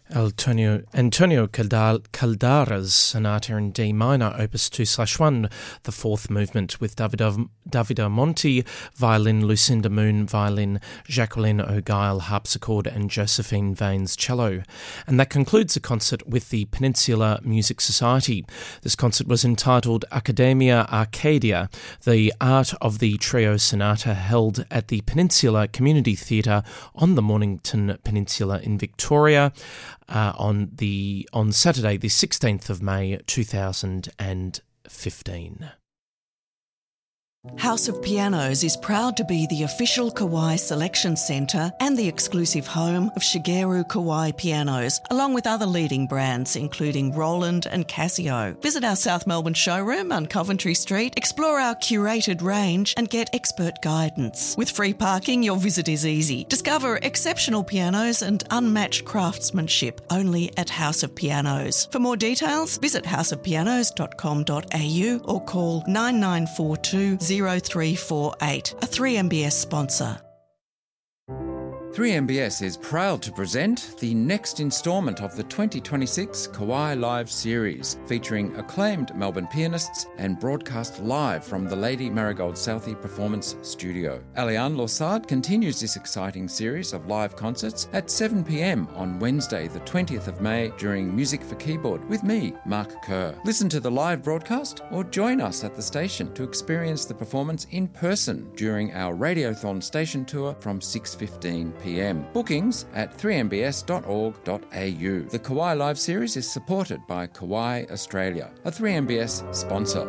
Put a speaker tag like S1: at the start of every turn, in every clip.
S1: Antonio Caldara's Sonata in D minor, Opus 2/1, the fourth movement, with Davide Monti, violin, Lucinda Moon, violin, Jacqueline O'Gile, harpsichord, and Josephine Vanes, cello. And that concludes the concert with the Peninsula Music Society. This concert was entitled Academia Arcadia, the art of the trio sonata, held at the Peninsula Community Theatre on the Mornington Peninsula in Victoria, on Saturday, the 16th of May, 2015.
S2: House of Pianos is proud to be the official Kawai selection centre and the exclusive home of Shigeru Kawai pianos, along with other leading brands including Roland and Casio. Visit our South Melbourne showroom on Coventry Street, explore our curated range and get expert guidance. With free parking, your visit is easy. Discover exceptional pianos and unmatched craftsmanship only at House of Pianos. For more details, visit houseofpianos.com.au or call 9942 0348, a 3MBS sponsor.
S3: 3MBS is proud to present the next instalment of the 2026 Kawai Live series, featuring acclaimed Melbourne pianists and broadcast live from the Lady Marigold Southey Performance Studio. Aliane Lorsard continues this exciting series of live concerts at 7 p.m. on Wednesday, the 20th of May, during Music for Keyboard with me, Mark Kerr. Listen to the live broadcast or join us at the station to experience the performance in person during our Radiothon station tour from 6:15 p.m. Bookings at 3mbs.org.au. The Kawai Live series is supported by Kawai Australia, a 3MBS sponsor.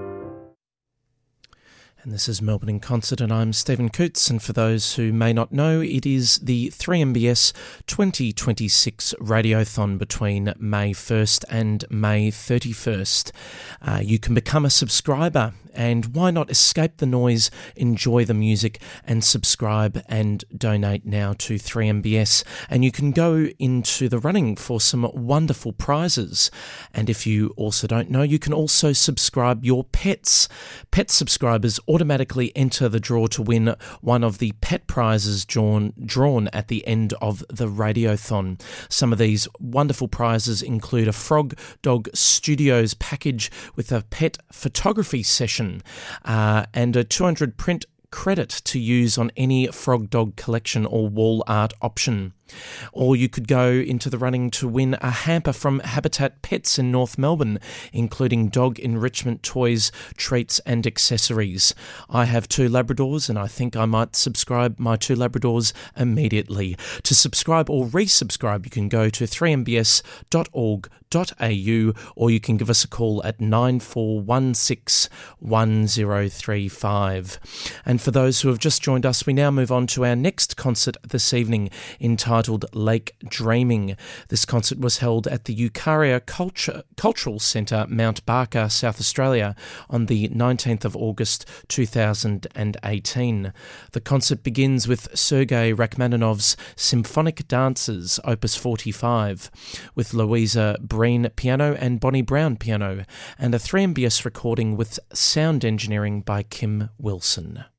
S1: And this is Melbourne in Concert, and I'm Stephen Coots. And for those who may not know, it is the 3MBS 2026 Radiothon between May 1st and May 31st. You can become a subscriber, and why not escape the noise, enjoy the music, and subscribe and donate now to 3MBS. And you can go into the running for some wonderful prizes. And if you also don't know, you can also subscribe your pets. Pet subscribers automatically enter the draw to win one of the pet prizes drawn at the end of the Radiothon. Some of these wonderful prizes include a Frog Dog Studios package with a pet photography session, and a 200 print credit to use on any Frog Dog collection or wall art option. Or you could go into the running to win a hamper from Habitat Pets in North Melbourne, including dog enrichment toys, treats and accessories. I have 2 Labradors, and I think I might subscribe my 2 Labradors immediately. To subscribe or resubscribe, you can go to 3mbs.org.au, or you can give us a call at 9416 1035. And for those who have just joined us, we now move on to our next concert this evening, entitled Lake Dreaming. This concert was held at the Eucharia Cultural Centre, Mount Barker, South Australia, on the 19th of August 2018. The concert begins with Sergei Rachmaninoff's Symphonic Dances, Opus 45, with Louisa Breen piano and Bonnie Brown piano, and a 3MBS recording with sound engineering by Kim Wilson.